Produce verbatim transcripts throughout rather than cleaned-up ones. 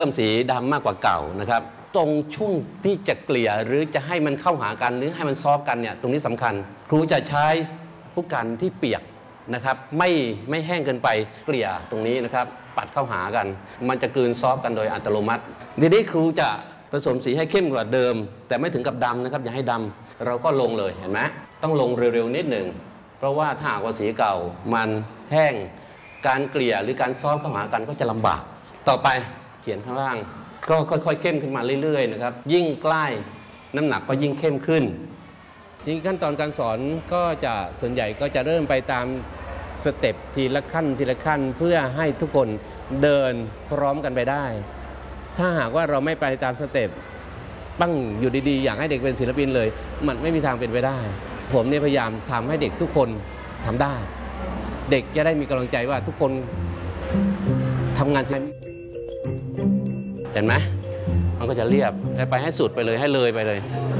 เพิ่มสีดำมากกว่าเก่านะครับตรงช่วงที่จะเกลี่ยหรือจะให้มันเข้าหากันหรือให้มันซอฟกันเนี่ยตรงนี้สำคัญครูจะใช้ผู้กันที่เปียกนะครับไม่ไม่แห้งเกินไปเกลี่ยตรงนี้นะครับปัดเข้าหากันมันจะกลืนซอฟกันโดยอัตโนมัติทีนี้ครูจะผสมสีให้เข้มกว่าเดิมแต่ไม่ถึงกับดำนะครับอย่าให้ดำเราก็ลงเลยเห็นไหมต้องลงเร็วๆนิดหนึ่งเพราะว่าถ้าหากว่าสีเก่ามันแห้งการเกลี่ยหรือการซอฟเข้าหากันก็จะลำบากต่อไปเขียนข้างล่างก็ค่อยๆเข้มขึ้นมาเรื่อยๆนะครับยิ่งใกล้น้ำหนักก็ยิ่งเข้มขึ้นยิ่งขั้นตอนการสอนก็จะส่วนใหญ่ก็จะเริ่มไปตามสเต็ปทีละขั้นทีละขั้นเพื่อให้ทุกคนเดินพร้อมกันไปได้ถ้าหากว่าเราไม่ไปตามสเต็ปปั้งอยู่ดีๆอยากให้เด็กเป็นศิลปินเลยมันไม่มีทางเป็นไปได้ผมเนี่ยพยายามทำให้เด็กทุกคนทำได้เด็กจะได้มีกำลังใจว่าทุกคนทำงานเห็นไหมมันก็จะเรียบไปให้สุดไปเลยให้เลยไปเลย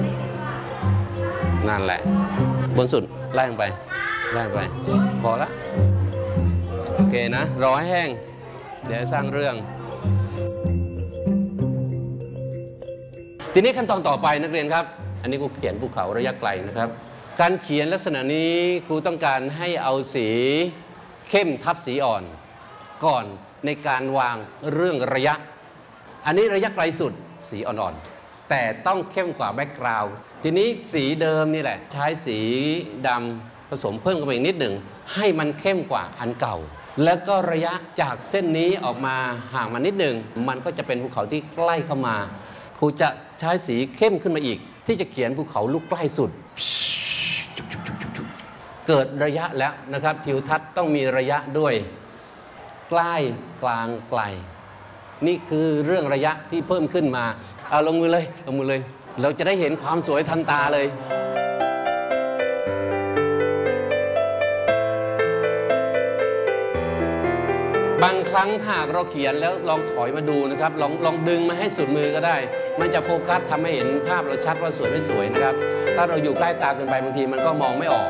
นั่นแหละบนสุดไล่ลงไปไล่ไปพอละโอเคนะรอให้แห้งเดี๋ยวสร้างเรื่องทีนี้ขั้นตอนต่อไปนักเรียนครับอันนี้ครูเขียนภูเขาระยะไกลนะครับการเขียนลักษณะนี้ครูต้องการให้เอาสีเข้มทับสีอ่อนก่อนในการวางเรื่องระยะอันนี้ระยะไกลสุดสีอ่อนๆแต่ต้องเข้มกว่าแบ็กกราวด์ทีนี้สีเดิมนี่แหละใช้สีดำผสมเพิ่มเข้าไปอีกนิดหนึ่งให้มันเข้มกว่าอันเก่าแล้วก็ระยะจากเส้นนี้ออกมาห่างมานิดหนึ่งมันก็จะเป็นภูเขาที่ใกล้เข้ามาครูจะใช้สีเข้มขึ้นมาอีกที่จะเขียนภูเขาลูกใกล้สุดเกิดระยะแล้วนะครับทิวทัศน์ต้องมีระยะด้วยใกล้กลางไกลนี่คือเรื่องระยะที่เพิ่มขึ้นมาเอาลงมือเลยลงมือเลยเราจะได้เห็นความสวยทันตาเลยบางครั้งถ้าเราเขียนแล้วลองถอยมาดูนะครับลองลองดึงมาให้สุดมือก็ได้มันจะโฟกัสทำให้เห็นภาพเราชัดว่าสวยไม่สวยนะครับถ้าเราอยู่ใกล้ตาเกินไปบางทีมันก็มองไม่ออก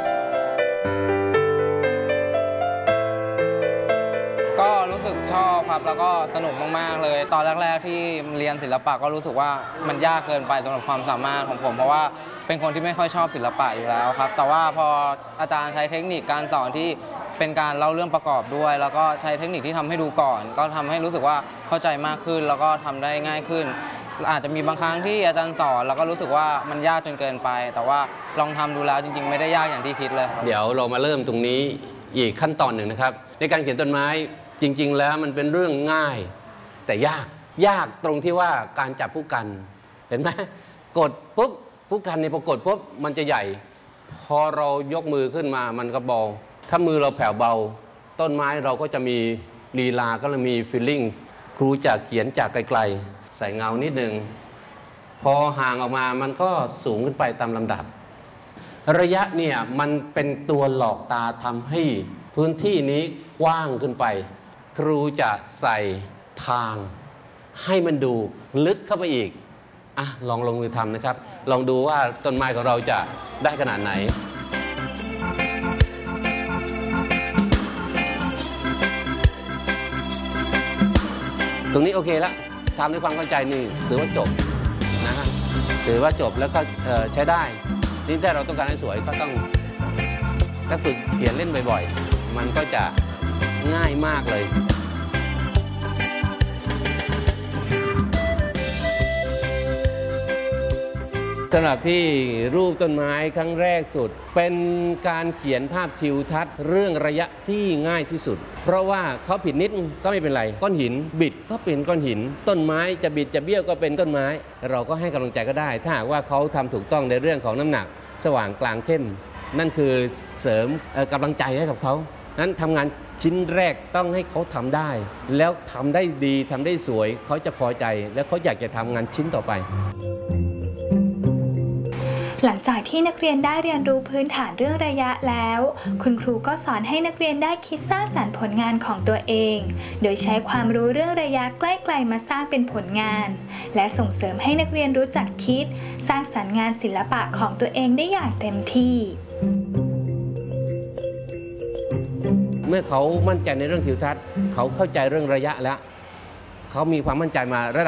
ก็รู้สึกชอบครับแล้วก็สนุกมากๆเลยตอนแรกๆที่เรียนศิลปะก็รู้สึกว่ามันยากเกินไปสำหรับความสามารถของผมเพราะว่าเป็นคนที่ไม่ค่อยชอบศิลปะอยู่แล้วครับแต่ว่าพออาจารย์ใช้เทคนิคการสอนที่เป็นการเล่าเรื่องประกอบด้วยแล้วก็ใช้เทคนิคที่ทำให้ดูก่อนก็ทำให้รู้สึกว่าเข้าใจมากขึ้นแล้วก็ทำได้ง่ายขึ้นอาจจะมีบางครั้งที่อาจารย์สอนแล้วก็รู้สึกว่ามันยากจนเกินไปแต่ว่าลองทำดูแล้วจริงๆไม่ได้ยากอย่างที่คิดเลยเดี๋ยวเรามาเริ่มตรงนี้อีกขั้นตอนหนึ่งนะครับในการเขียนต้นไม้จริงๆแล้วมันเป็นเรื่องง่ายแต่ยากยากตรงที่ว่าการจับผู้กันเห็นไหมกดปุ๊บผู้กันเนี่ยพอกดปุ๊บมันจะใหญ่พอเรายกมือขึ้นมามันก็เบาถ้ามือเราแผ่วเบาต้นไม้เราก็จะมีลีลาก็เลยมีฟีลลิ่งครูจะเขียนจากไกลๆใส่เงานิดนึงพอห่างออกมามันก็สูงขึ้นไปตามลำดับระยะเนี่ยมันเป็นตัวหลอกตาทำให้พื้นที่นี้กว้างขึ้นไปครูจะใส่ทางให้มันดูลึกเข้าไปอีกอ่ะลองลงมือทำนะครับลองดูว่าต้นไม้ของเราจะได้ขนาดไหนตรงนี้โอเคแล้วทำด้วยความเข้าใจนี่ถือว่าจบนะฮะถือว่าจบแล้วก็ใช้ได้นี่ถ้าเราต้องการให้สวยก็ต้องถ้าฝึกเขียนเล่นบ่อยๆมันก็จะง่ายมากเลยสำหรับที่รูปต้นไม้ครั้งแรกสุดเป็นการเขียนภาพทิวทัศน์เรื่องระยะที่ง่ายที่สุดเพราะว่าเขาผิดนิดก็ไม่เป็นไรก้อนหินบิดก็เป็นก้อนหินต้นไม้จะบิดจะเบี้ยวก็เป็นต้นไม้เราก็ให้กำลังใจก็ได้ถ้าหากว่าเขาทำถูกต้องในเรื่องของน้ำหนักสว่างกลางเข้มนั่นคือเสริมกำลังใจให้กับเขานั้นทำงานชิ้นแรกต้องให้เขาทำได้แล้วทำได้ดีทำได้สวยเขาจะพอใจและเขาอยากจะทำงานชิ้นต่อไปหลังจากที่นักเรียนได้เรียนรู้พื้นฐานเรื่องระยะแล้วคุณครูก็สอนให้นักเรียนได้คิดสร้างสรรค์ผลงานของตัวเองโดยใช้ความรู้เรื่องระยะใกล้ๆมาสร้างเป็นผลงานและส่งเสริมให้นักเรียนรู้จักคิดสร้างสรรค์งานศิลปะของตัวเองได้อย่างเต็มที่เมื่อเขามั่นใจในเรื่องทิวทัศน์เขาเข้าใจเรื่องระยะแล้วเขามีความมั่นใจมาระดับ